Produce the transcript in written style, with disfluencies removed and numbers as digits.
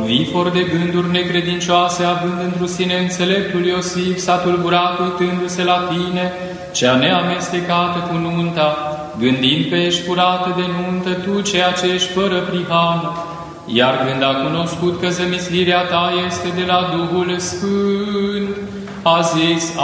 vifor de gânduri necredincioase, având într-o sine înțeleptul Iosif, s-a tulburat uitându-se la tine, cea neamestecată cu nunta, gândind că ești curată de nuntă, tu ceea ce ești fără prihană. Iar când a cunoscut că zămislirea ta este de la Duhul Sfânt, a zis: